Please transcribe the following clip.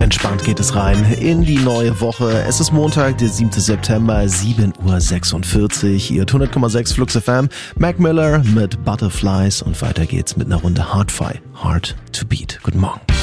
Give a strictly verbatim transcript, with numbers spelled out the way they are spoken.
Entspannt geht es rein in die neue Woche. Es ist Montag, der siebte September, sieben Uhr sechsundvierzig. Ihr hundert Komma sechs Flux F M. Mac Miller mit Butterflies und weiter geht's mit einer Runde Hard-Fi. Hard to Beat. Guten Morgen.